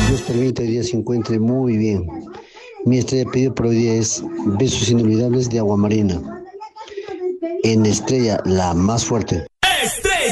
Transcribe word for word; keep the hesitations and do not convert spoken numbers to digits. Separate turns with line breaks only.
Dios permita hoy día se encuentre muy bien. Mi estrella pedido por hoy día es Besos Inolvidables de Agua Marina. En estrella, la más fuerte.